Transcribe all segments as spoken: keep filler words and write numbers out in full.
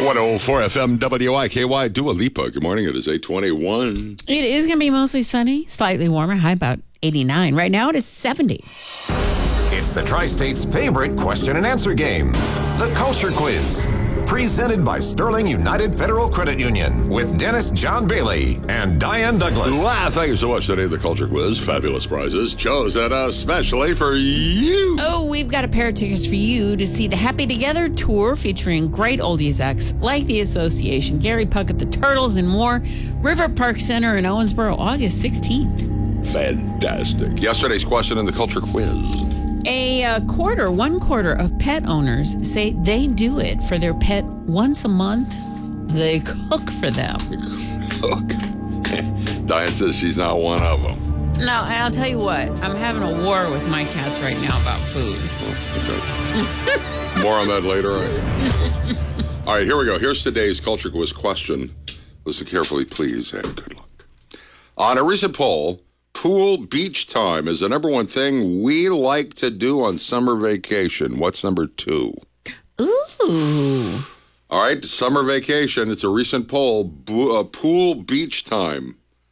one oh four F M W I K Y, Dua Lipa. Good morning. It is eight twenty-one. It is going to be mostly sunny, slightly warmer, high about eighty-nine. Right now it is seventy. It's the Tri-State's favorite question and answer game, the Culture Quiz. Presented by Sterling United Federal Credit Union with Dennis John Bailey and Diane Douglas. Wow, thank you so much today. The Culture Quiz, fabulous prizes chosen especially for you. Oh, we've got a pair of tickets for you to see the Happy Together tour featuring great oldies acts like The Association, Gary Puckett, The Turtles, and more. River Park Center in Owensboro, August sixteenth. Fantastic. Yesterday's question in the Culture Quiz. A uh, quarter, one quarter of pet owners say they do it for their pet once a month. They cook for them. Cook. Diane says she's not one of them. No, and I'll tell you what, I'm having a war with my cats right now about food. Oh, okay. More on that later. All right, here we go. Here's today's Culture Quiz question. Listen carefully, please, and good luck. On a recent poll, pool beach time is the number one thing we like to do on summer vacation. What's number two? Ooh. All right, summer vacation. It's a recent poll. Bo- uh, pool beach time.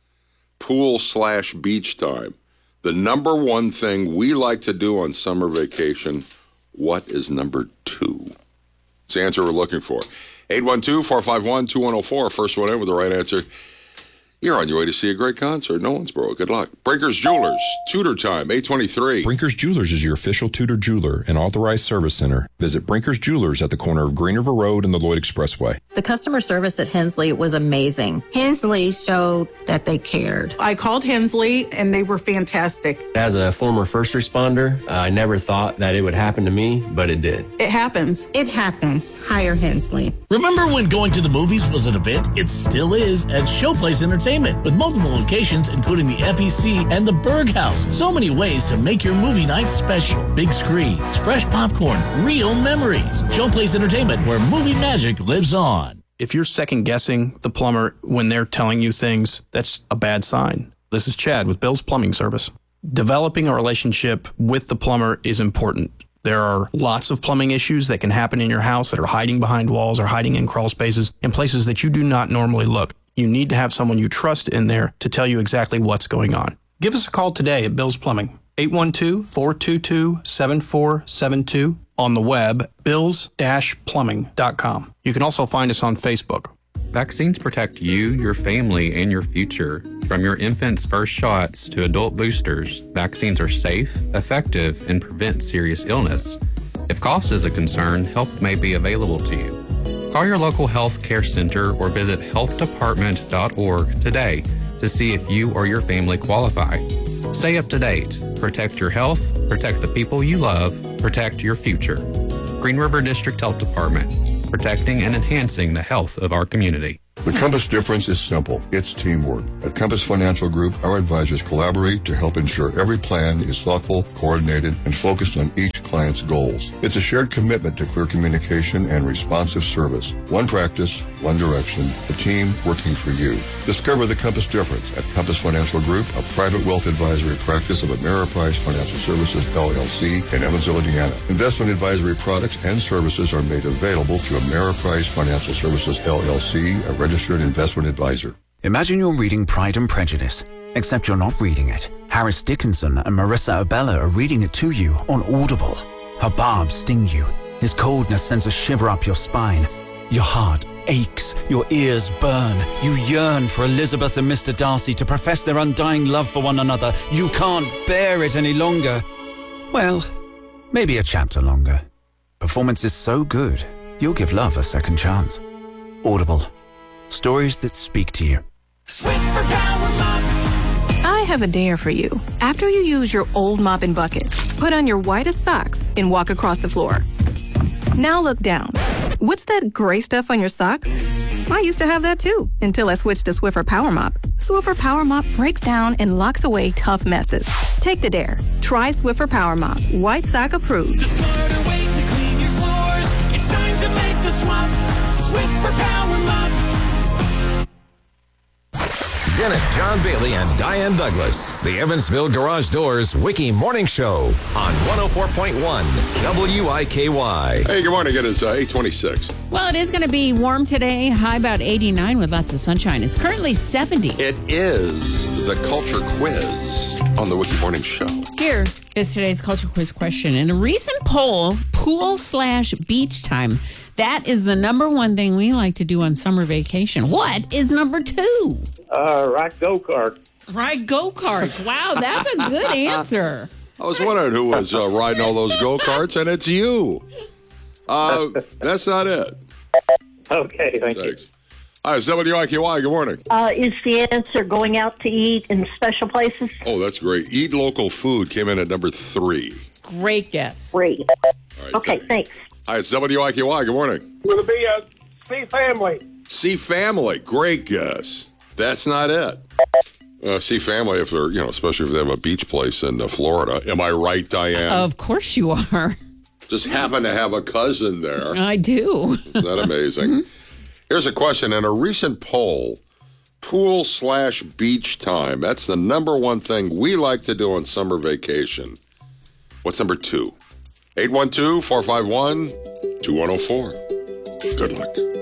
Pool slash beach time. The number one thing we like to do on summer vacation. What is number two? It's the answer we're looking for. eight one two, four five one, two one zero four. First one in with the right answer. You're on your way to see a great concert in Owensboro. Good luck. Brinkers Jewelers, Tudor time, eight twenty-three. Brinkers Jewelers is your official Tudor jeweler and authorized service center. Visit Brinkers Jewelers at the corner of Green River Road and the Lloyd Expressway. The customer service at Hensley was amazing. Hensley showed that they cared. I called Hensley, and they were fantastic. As a former first responder, uh, I never thought that it would happen to me, but it did. It happens. It happens. Hire Hensley. Remember when going to the movies was an event? It still is at Showplace Entertainment, with multiple locations, including the F E C and the Berg House. So many ways to make your movie night special. Big screens, fresh popcorn, real memories. Showplace Entertainment, where movie magic lives on. If you're second guessing the plumber when they're telling you things, that's a bad sign. This is Chad with Bill's Plumbing Service. Developing a relationship with the plumber is important. There are lots of plumbing issues that can happen in your house that are hiding behind walls or hiding in crawl spaces in places that you do not normally look. You need to have someone you trust in there to tell you exactly what's going on. Give us a call today at Bill's Plumbing, eight one two, four two two, seven four seven two. On the web, bills dash plumbing dot com. You can also find us on Facebook. Vaccines protect you, your family, and your future. From your infant's first shots to adult boosters, vaccines are safe, effective, and prevent serious illness. If cost is a concern, help may be available to you. Call your local health care center or visit health department dot org today to see if you or your family qualify. Stay up to date. Protect your health, protect the people you love, protect your future. Green River District Health Department, protecting and enhancing the health of our community. The Compass difference is simple. It's teamwork. At Compass Financial Group, our advisors collaborate to help ensure every plan is thoughtful, coordinated, and focused on each client's goals. It's a shared commitment to clear communication and responsive service. One practice, one direction, a team working for you. Discover the Compass difference at Compass Financial Group, a private wealth advisory practice of Ameriprise Financial Services, L L C, in Evansville, Indiana. Investment advisory products and services are made available through Ameriprise Financial Services, L L C, a registered investment advisor. Imagine you're reading Pride and Prejudice, except you're not reading it. Harris Dickinson and Marissa Abella are reading it to you on Audible. Her barbs sting you. His coldness sends a shiver up your spine. Your heart aches. Your ears burn. You yearn for Elizabeth and Mister Darcy to profess their undying love for one another. You can't bear it any longer. Well, maybe a chapter longer. Performance is so good, you'll give love a second chance. Audible. Stories that speak to you. Swiffer Power Mop. I have a dare for you. After you use your old mop and bucket, put on your whitest socks and walk across the floor. Now look down. What's that gray stuff on your socks? I used to have that too, until I switched to Swiffer Power Mop. Swiffer Power Mop breaks down and locks away tough messes. Take the dare. Try Swiffer Power Mop. White sock approved. The smarter way to clean your floors. It's time to make the swap. Swiffer Power Mop. Dennis John Bailey and Diane Douglas. The Evansville Garage Doors Wiki Morning Show on one oh four point one W I K Y. Hey, good morning. It is uh, eight twenty-six. Well, it is going to be warm today. High about eighty-nine with lots of sunshine. It's currently seventy. It is the Culture Quiz on the Wiki Morning Show. Here is today's Culture Quiz question. In a recent poll, pool slash beach time, that is the number one thing we like to do on summer vacation. What is number two? Uh, ride go-kart. Ride go-karts. Wow, that's a good answer. I was wondering who was uh, riding all those go-karts, and it's you. Uh, that's not it. Okay, thank Thanks. you. Hi, it's W I K Y. Good morning. Uh, is the answer going out to eat in special places? Oh, that's great. Eat local food came in at number three. Great guess. Great. Right, okay, thanks. thanks. Hi, it's W I K Y. Good morning. Will it be a C family? C family. Great guess. That's not it. Uh, C family, if they're, you know, especially if they have a beach place in uh, Florida. Am I right, Diane? Of course you are. Just happen to have a cousin there. I do. Isn't that amazing? Mm-hmm. Here's a question. In a recent poll, pool slash beach time, that's the number one thing we like to do on summer vacation. What's number two? eight one two, four five one, two one oh four. Good luck.